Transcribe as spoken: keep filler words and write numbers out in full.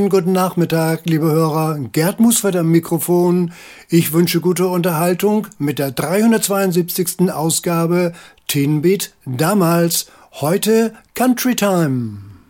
Guten Nachmittag, liebe Hörer. Gerd Musfeld am Mikrofon. Ich wünsche gute Unterhaltung mit der dreihundertzweiundsiebzigsten Ausgabe Teen Beat damals, heute Country Time.